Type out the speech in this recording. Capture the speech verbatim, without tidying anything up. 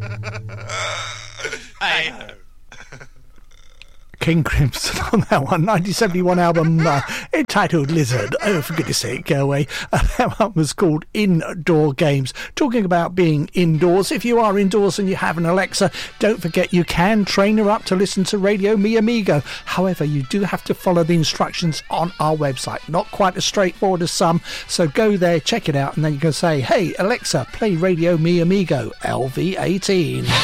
Hey. King Crimson on that one, nineteen seventy-one album uh, entitled Lizard. Oh, for goodness sake, go away. Uh, that one was called Indoor Games. Talking about being indoors, if you are indoors and you have an Alexa, don't forget you can train her up to listen to Radio Mi Amigo. However, you do have to follow the instructions on our website. Not quite as straightforward as some, so go there, check it out, and then you can say, hey, Alexa, play Radio Mi Amigo, L V eighteen.